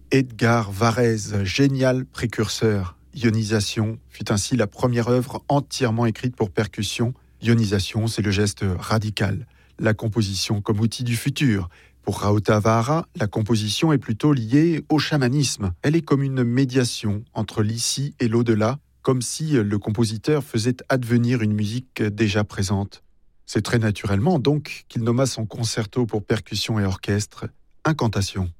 Edgar Varèse, génial précurseur. Ionisation fut ainsi la première œuvre entièrement écrite pour percussion. Ionisation, c'est le geste radical, la composition comme outil du futur. Pour Rautavaara, la composition est plutôt liée au chamanisme. Elle est comme une médiation entre l'ici et l'au-delà, comme si le compositeur faisait advenir une musique déjà présente. C'est très naturellement donc qu'il nomma son concerto pour percussion et orchestre Incantation.